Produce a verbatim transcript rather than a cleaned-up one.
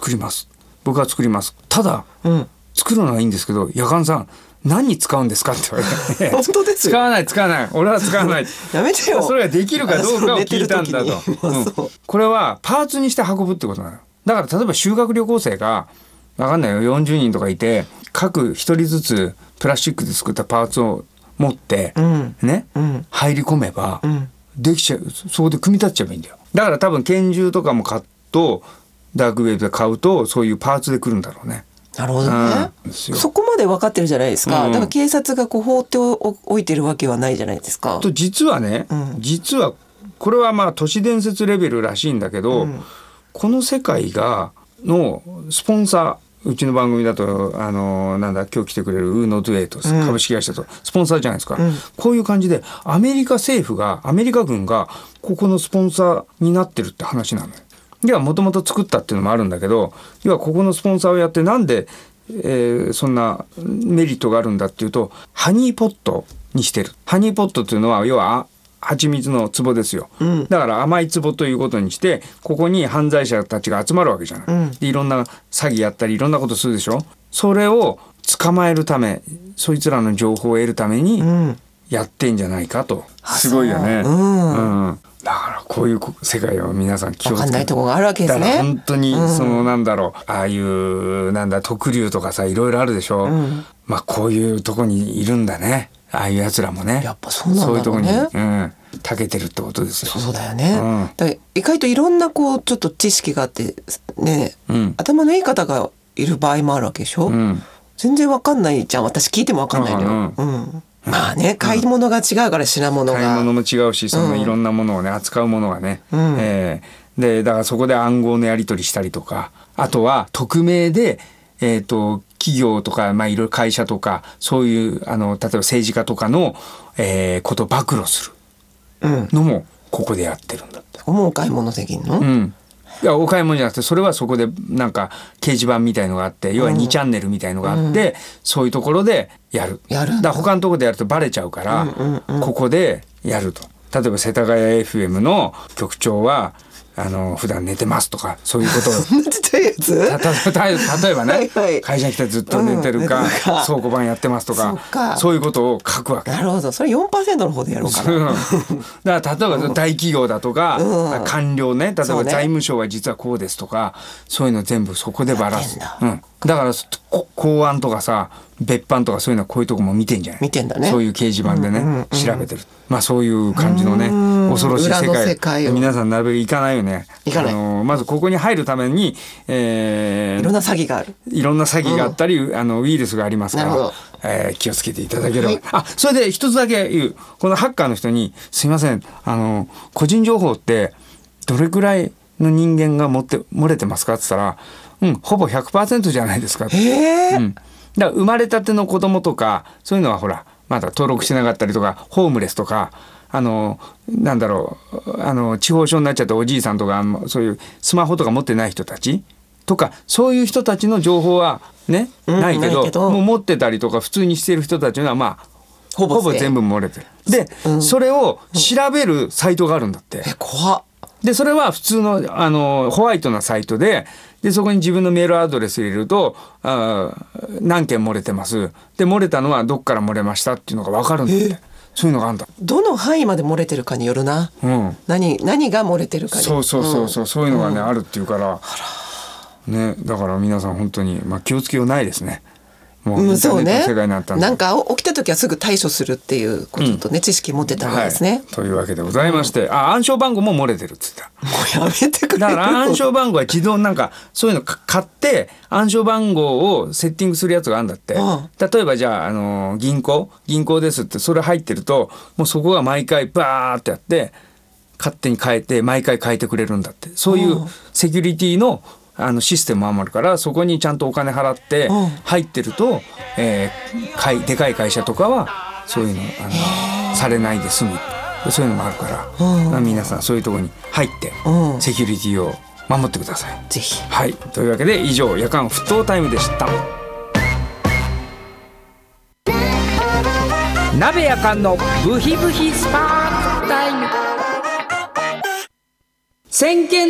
作ります、僕は作ります、ただ、うん、作るのはいいんですけど夜間さん何に使うんですかって言われて、ね、 本当ですよ。 使わない使わない俺は使わないやめてよ。 それができるかどうかを聞いたんだと、うん、これはパーツにして運ぶってことなの。だから例えば修学旅行生が分かんないよよんじゅうにんとかいて各一人ずつプラスチックで作ったパーツを持って、うん、ね、うん、入り込めば、うん、できちゃう、そこで組み立てちゃえばいいんだよ。だから多分拳銃とかも買うとダークウェブで買うとそういうパーツで来るんだろうね。 なるほどね、うん、そこまで分かってるじゃないですか、うん、だから警察がこう放っておいてるわけはないじゃないですか。 と実はね、うん、実はこれはまあ都市伝説レベルらしいんだけど、うん、この世界がのスポンサー、うちの番組だとあのなんだ今日来てくれるウーノドゥエイト株式会社とスポンサーじゃないですか、うん、こういう感じでアメリカ政府がアメリカ軍がここのスポンサーになってるって話なのよ。ではもともと作ったっていうのもあるんだけど、要はここのスポンサーをやってなんで、えー、そんなメリットがあるんだっていうとハニーポットにしてる。ハニーポットっていうのは要は蜂蜜の壺ですよ、うん、だから甘い壺ということにしてここに犯罪者たちが集まるわけじゃない、うん、でいろんな詐欺やったりいろんなことするでしょ。それを捕まえるためそいつらの情報を得るためにやってんじゃないかと、うん、すごいよね、うんうん、だからこういう世界を皆さん気をつけて、分かんないところがあるわけですね。だから本当にそのなんだろう、ああいうなんだ特竜とかさいろいろあるでしょ、うん、まあこういうとこにいるんだね、ああいうやつらもね。やっぱそうなんだろうね。そういうとこに、うん、長けてるってことですよ。そうだよね、うん、だから意外といろんなこうちょっと知識があってね、うん、頭のいい方がいる場合もあるわけでしょ、うん、全然わかんないじゃん。私聞いてもわかんないのよ、うんうんうん、まあね買い物が違うから品物が、買い物も違うしそのいろんなものをね扱うものがね、うん、えー、でだからそこで暗号のやり取りしたりとか、あとは匿名でえーと企業とか、まあ、いろいろ会社とかそういうあの例えば政治家とかの、えー、ことを暴露するのもここでやってるんだって、うん、もうお買い物できんの、うん、いやお買い物じゃなくてそれはそこでなんか掲示板みたいのがあって要はにチャンネルみたいのがあって、うん、そういうところでやるやるんだ。だから他のところでやるとバレちゃうから、うんうんうん、ここでやると。例えば世田谷 エフエム の局長はあの普段寝てますとかそういうことを例えばね、はいはい、会社来てずっと寝てるか、うん、倉庫番やってますと か, かそういうことを書くわけ。なるほど、それ よんパーセント の方でやろうかなだから例えば大企業だとか、うん、官僚ね、例えば財務省は実はこうですとかそういうの全部そこでばらす、うん、だから公安とかさ別班とかそういうのはこういうとこも見てんじゃない、見てんだね、そういう掲示板でね、うんうんうん、調べてる、まあそういう感じのね恐ろしい世 界, 裏の世界を皆さんなるべく行かないよね。行かない。あのまずここに入るために、えー、いろんな詐欺がある、いろんな詐欺があったり、うん、あのウイルスがありますから、えー、気をつけていただければ、はい、あそれで一つだけ言う、このハッカーの人にすいませんあの個人情報ってどれくらいの人間が持って漏れてますかって言ったら、うんほぼ ひゃくパーセント じゃないですかって、へー、うん、だから生まれたての子供とかそういうのはほらまだ登録してなかったりとかホームレスとかあのなんだろうあの地方症になっちゃったおじいさんとかそういうスマホとか持ってない人たちとかそういう人たちの情報はね、うん、ないけど、ないけどもう持ってたりとか普通にしてる人たちのはまあほぼ、ほぼ全部漏れてる。で、うん、それを調べるサイトがあるんだって、うん、え怖っ。でそれは普通の、あのホワイトなサイトで、でそこに自分のメールアドレス入れるとあ何件漏れてますで漏れたのはどっから漏れましたっていうのが分かるんだって。そういうのがあるんだ。どの範囲まで漏れてるかによるな、うん、何, 何が漏れてるかに。そうそうそうそう、うん、そういうのがね、うん、あるっていうから、ね、だから皆さん本当に、まあ、気をつけようないですね。もうインターネットの世界になったんで、うん、そうね、なんか起きた時はすぐ対処するっていうこととね、うん、知識持ってたわけですね、はい、というわけでございまして、うん、あ暗証番号も漏れてるっつった。もうやめてくれる。だから暗証番号は自動なんかそういうの買って暗証番号をセッティングするやつがあるんだって、うん、例えばじゃあ、あのー、銀行銀行ですってそれ入ってるともうそこが毎回バーってやって勝手に変えて毎回変えてくれるんだって。そういうセキュリティのあのシステムもあるからそこにちゃんとお金払って入ってると、えー、かいでかい会社とかはそういうのあのされないで済む、そういうのもあるから、まあ、皆さんそういうところに入ってセキュリティを守ってください。ぜひ。はい、というわけで以上夜間沸騰タイムでした。鍋夜間のブヒブヒスパークタイム。先見